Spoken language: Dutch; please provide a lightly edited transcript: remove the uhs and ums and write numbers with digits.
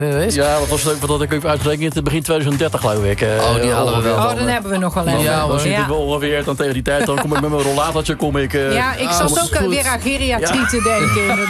Ja, wat was leuk, wat had ik even uitgerekend in begin 2030, geloof ik. Die halen we wel. Dan hebben we nog wel even. Ja, dan zitten we ongeveer dan tegen die tijd. Dan kom ik met mijn rollatortje. Ik zat ook weer aan geriatrie te denken.